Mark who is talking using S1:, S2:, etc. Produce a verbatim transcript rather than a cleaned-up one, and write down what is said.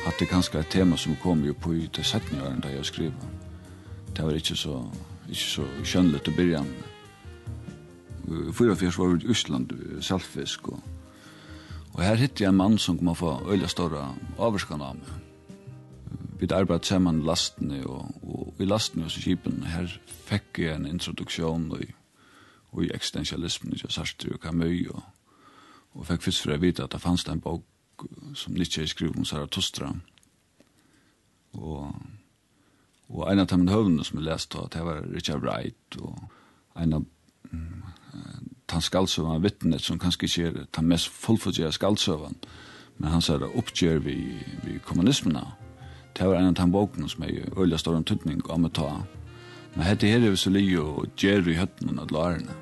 S1: hatt det kanskje et tema som kom jo på i til sytten åren da jeg skrev. Det var ikke så, ikke så skjønnligt å begynne. Fyra fjers var vi i Østland, Saltfisk, og, og her hittet jeg en mann som kom få øyla store avvarskan av meg. Vi arbeidet sammen i lastene, og, og i lastene hos Kipen, her fikk jeg en introduksjon og, og i existentialismen, i Sartre og Camus, og, og fikk først for å vite at det fanns en bok som Nietzsche skrev om Zarathustra. Og, og en av de høvene som jeg leste, det var Richard Wright, og en av mm, han skaldsøvan vittnet, som kanskje ikke er den mest fullfødgjere skaldsøvan, men han sier oppgjør vi, vi kommunismene. Det var en av de bokene som er øyelig stor en tydning om å ta. Men dette her er vi så li og gjør i høttene av lærerne.